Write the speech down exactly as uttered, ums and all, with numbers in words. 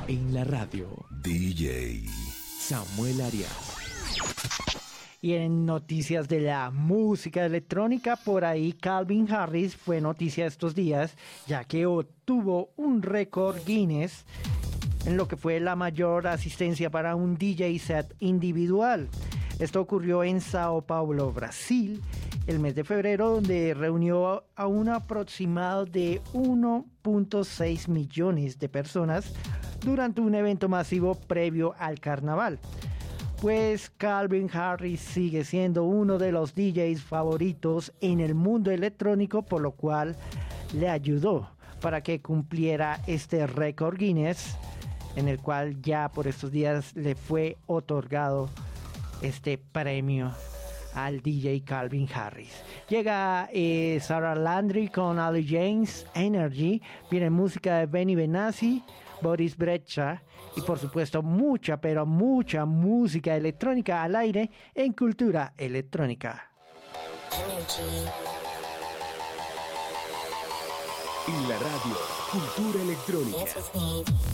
En la radio, D J Samuel Arias. Y en noticias de la música electrónica, por ahí Calvin Harris fue noticia estos días, ya que obtuvo un récord Guinness en lo que fue la mayor asistencia para un D J set individual. Esto ocurrió en Sao Paulo, Brasil, el mes de febrero, donde reunió a un aproximado de uno punto seis millones de personas durante un evento masivo previo al carnaval. Pues Calvin Harris sigue siendo uno de los D Js favoritos en el mundo electrónico, por lo cual le ayudó para que cumpliera este récord Guinness, en el cual ya por estos días le fue otorgado este premio al D J Calvin Harris. Llega eh, Sarah Landry con Ali James, Energy, viene música de Benny Benassi, Boris Brejcha y por supuesto mucha, pero mucha música electrónica al aire en Cultura Electrónica. En la radio, Cultura Electrónica.